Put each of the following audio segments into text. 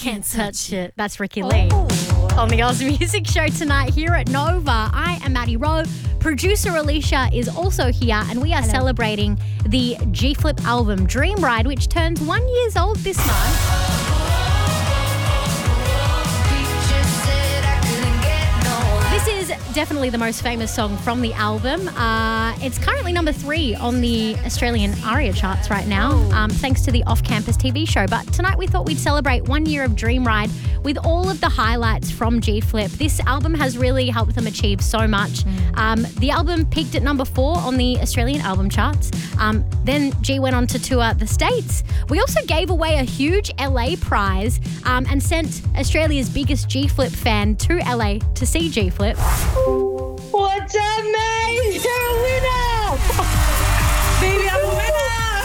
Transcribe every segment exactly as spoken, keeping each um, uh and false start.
Can't touch it. That's Ricky Lee. Oh. On the Oz Music Show tonight here at Nova. I am Maddie Rowe. Producer Alicia is also here, and we are Hello. celebrating the G Flip album Dream Ride, which turns one years old this month. This is definitely the most famous song from the album. Uh, it's currently number three on the Australian ARIA charts right now, um, thanks to the off-campus T V show. But tonight we thought we'd celebrate one year of Dream Ride with all of the highlights from G Flip. This album has really helped them achieve so much. Mm. Um, the album peaked at number four on the Australian album charts. Um, then G went on to tour the States. We also gave away a huge L A prize um, and sent Australia's biggest G Flip fan to L A to see G Flip. What's up, mate? You're a winner! Baby, I'm a winner!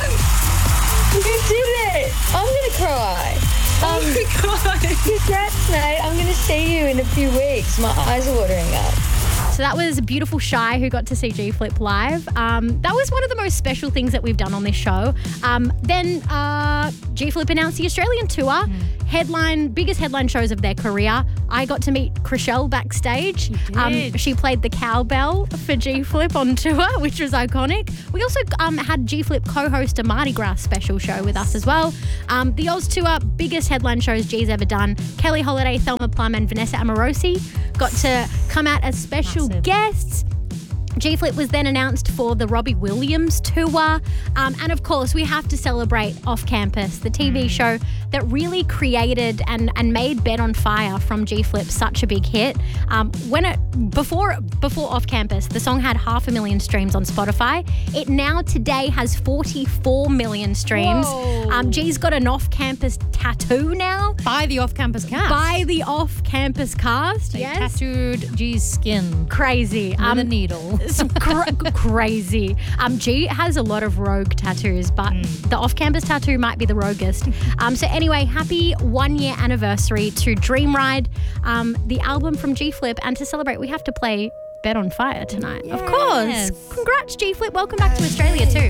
You did it! I'm gonna cry. Um, oh my God. Congrats, mate. I'm gonna see you in a few weeks. My eyes are watering up. So that was beautiful Shy who got to see G Flip live. Um, that was one of the most special things that we've done on this show. Um, then uh, G Flip announced the Australian tour, mm. headline, biggest headline shows of their career. I got to meet Chriselle backstage. Um, she played the cowbell for G Flip on tour, which was iconic. We also um, had G Flip co-host a Mardi Gras special show with us as well. Um, the Oz tour, biggest headline shows G's ever done. Kelly Holiday, Thelma Plum and Vanessa Amorosi got to come out as special Massive. guests. G Flip was then announced for the Robbie Williams tour. Um, and of course, we have to celebrate Off Campus, the T V mm. show that really created and, and made Bed on Fire from G Flip such a big hit. Um, when it before before Off Campus, the song had half a million streams on Spotify. It now today has forty-four million streams. Um, G's got an Off Campus tattoo now. By the Off Campus cast. By the Off Campus cast, they yes. tattooed G's skin. Crazy. With um, a needle. Some cra- crazy. Um, G has a lot of rogue tattoos, but mm. the off-campus tattoo might be the roguest. Um, so anyway, happy one-year anniversary to Dream Ride, um, the album from G Flip, and to celebrate, we have to play Bed on Fire tonight. Yes. Of course. Congrats, G Flip. Welcome back to Australia too.